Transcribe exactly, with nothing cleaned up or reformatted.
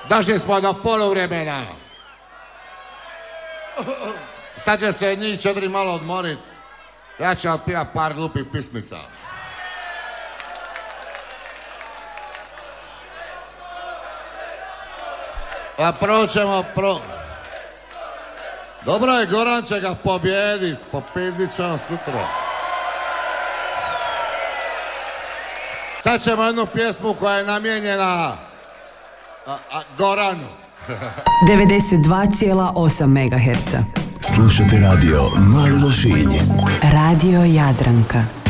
Došli smo do poluvremena. Sad će se njih četiri malo odmorit. Ja ću otpijat par glupih pismica. A prvo ćemo pro... Dobro je, Goran će ga pobjedit, popizit će on sutra. Sad ćemo jednu pjesmu koja je namijenjena a, a, Goranu. devedeset dva zarez osam megaherca. Slušate radio Mali Lošinj. Radio Jadranka.